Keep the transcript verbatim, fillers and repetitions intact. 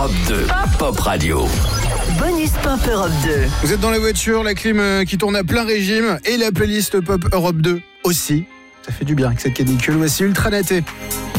Europe deux, Pop Radio. Bonus Pop Europe deux. Vous êtes dans la voiture, la clim qui tourne à plein régime et la playlist Pop Europe deux aussi. Ça fait du bien avec cette canicule. Voici Ultra Naté.